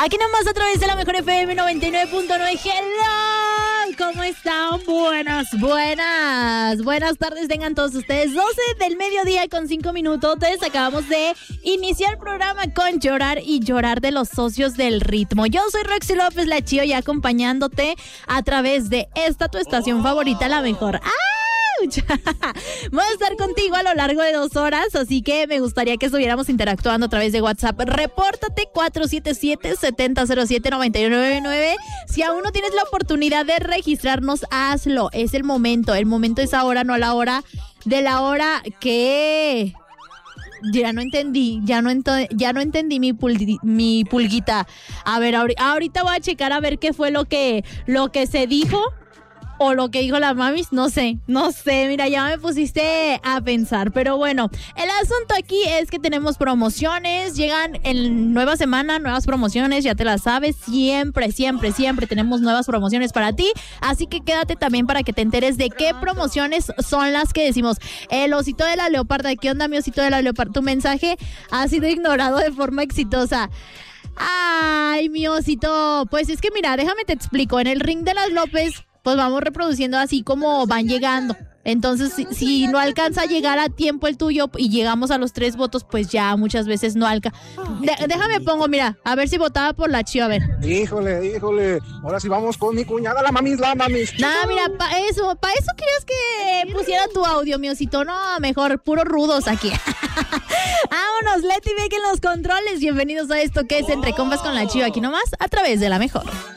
Aquí nomás a través de la mejor FM 99.9. Hello, ¿cómo están? Buenas tardes tengan todos ustedes. 12 del mediodía con 5 minutos. Acabamos de iniciar el programa con Llorar y Llorar de los Socios del Ritmo. Yo soy Roxy López, la Chío, y acompañándote a través de esta tu estación favorita, la mejor. Voy a estar contigo a lo largo de 2 horas, así que me gustaría que estuviéramos interactuando a través de WhatsApp. Repórtate 477-7007-999. Si aún no tienes la oportunidad de registrarnos, hazlo. Es el momento es ahora, no la hora de la hora que... Ya no entendí mi pulguita. A ver, ahorita voy a checar a ver qué fue lo que se dijo. O lo que dijo la mamis, no sé, mira, ya me pusiste a pensar, pero bueno, el asunto aquí es que tenemos promociones, llegan en nueva semana, nuevas promociones, ya te las sabes, siempre tenemos nuevas promociones para ti, así que quédate también para que te enteres de qué promociones son las que decimos. El osito de la leoparda, ¿qué onda mi osito de la leoparda? Tu mensaje ha sido ignorado de forma exitosa. Ay, mi osito, pues es que mira, déjame te explico, en el ring de las López pues vamos reproduciendo así como van llegando. Entonces, si no alcanza a llegar a tiempo el tuyo y llegamos a los 3 votos, pues ya muchas veces no alcanza. Déjame pongo, mira, a ver si votaba por la Chío, a ver. Híjole. Ahora sí vamos con mi cuñada, la mamis. Nada, mira, para eso querías que pusiera tu audio, mi osito. No, mejor, puros rudos aquí. Vámonos, Leti Beck en los controles. Bienvenidos a esto que es Entre Compas con la Chío, aquí nomás, a través de la mejor.